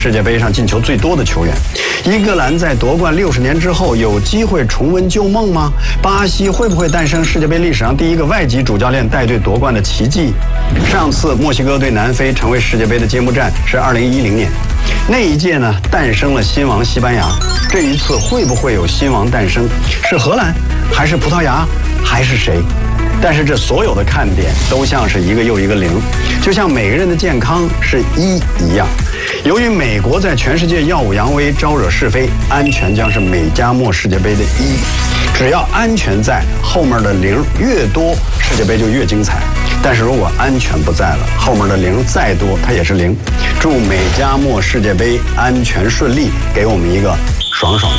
世界杯上进球最多的球员。英格兰在夺冠60年之后，有机会重温旧梦吗？巴西会不会诞生世界杯历史上第一个外籍主教练带队夺冠的奇迹？上次墨西哥对南非成为世界杯的揭幕战是2010年，那一届呢诞生了新王西班牙。这一次会不会有新王诞生？是荷兰，还是葡萄牙，还是谁？但是这所有的看点都像是一个又一个零，就像每个人的健康是1一样。由于美国在全世界耀武扬威，招惹是非，安全将是美加墨世界杯的1。只要安全在，后面的0越多，世界杯就越精彩。但是如果安全不在了，后面的0再多，它也是0。祝美加墨世界杯安全顺利，给我们一个爽爽的